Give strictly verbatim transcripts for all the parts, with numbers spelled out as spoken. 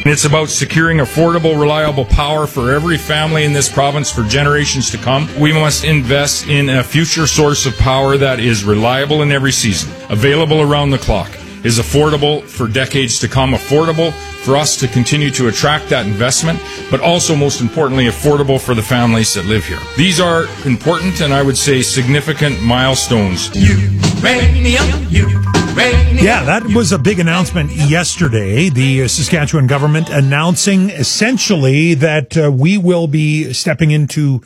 It's about securing affordable, reliable power for every family in this province for generations to come. We must invest in a future source of power that is reliable in every season, available around the clock, is affordable for decades to come, affordable for us to continue to attract that investment, but also, most importantly, affordable for the families that live here. These are important and, I would say, significant milestones. Uranium, uranium. Yeah, that was a big announcement yesterday. The uh, Saskatchewan government announcing essentially that uh, we will be stepping into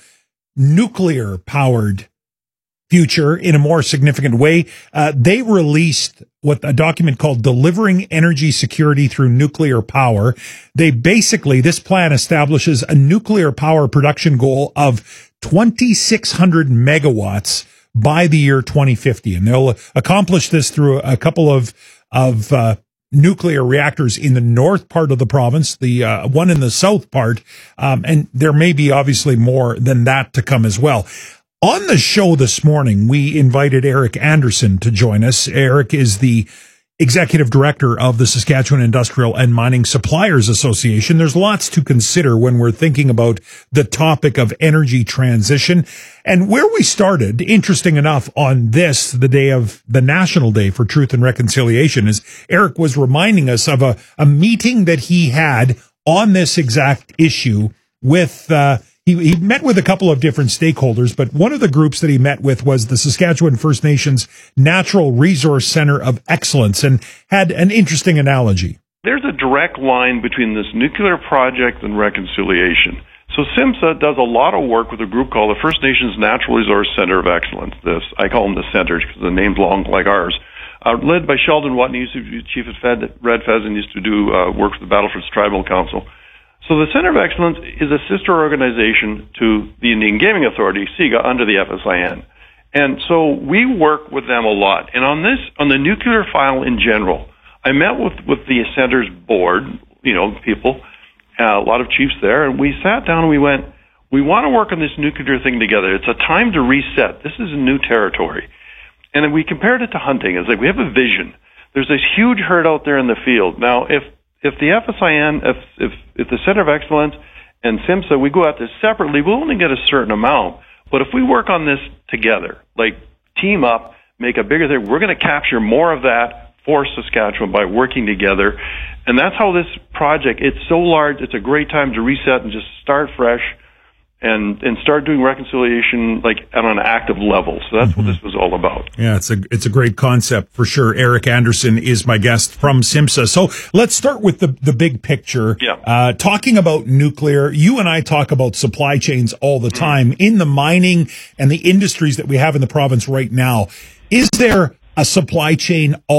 nuclear-powered future in a more significant way. Uh, they released what a document called Delivering Energy Security Through Nuclear Power. They basically, this plan establishes a nuclear power production goal of twenty-six hundred megawatts by the year twenty fifty. And they'll accomplish this through a couple of, of, uh, nuclear reactors in the north part of the province, the uh, one in the south part. Um, and there may be obviously more than that to come as well. On the show this morning, we invited Eric Anderson to join us. Eric is the executive director of the Saskatchewan Industrial and Mining Suppliers Association. There's lots to consider when we're thinking about the topic of energy transition. And where we started, interesting enough, on this, the day of the National Day for Truth and Reconciliation, is Eric was reminding us of a, a meeting that he had on this exact issue with uh He, he met with a couple of different stakeholders, but one of the groups that he met with was the Saskatchewan First Nations Natural Resource Center of Excellence, and had an interesting analogy. There's a direct line between this nuclear project and reconciliation. So SIMSA does a lot of work with a group called the First Nations Natural Resource Center of Excellence. This, I call them the centers because the name's long like ours. Uh, led by Sheldon Watney, used to be chief of Fed, Red Pheasant, used to do uh, work for the Battlefords Tribal Council. So the Center of Excellence is a sister organization to the Indian Gaming Authority, SIGA, under the F S I N. And so we work with them a lot. And on this, on the nuclear file in general, I met with, with the center's board, you know, people, uh, a lot of chiefs there, and we sat down and we went, we want to work on this nuclear thing together. It's a time to reset. This is a new territory. And then we compared it to hunting. It's like we have a vision. There's this huge herd out there in the field. Now, if If the F S I N, if, if, if the Center of Excellence and SIMSA, we go at this separately, we'll only get a certain amount. But if we work on this together, like team up, make a bigger thing, we're going to capture more of that for Saskatchewan by working together. And that's how this project, it's so large, it's a great time to reset and just start fresh and and start doing reconciliation like on an active level. So that's mm-hmm. what this was all about. Yeah, it's a it's a great concept for sure. Eric Anderson is my guest from SIMSA. So let's start with the the big picture. Yeah. Uh, talking about nuclear, you and I talk about supply chains all the time mm-hmm. in the mining and the industries that we have in the province right now. Is there a supply chain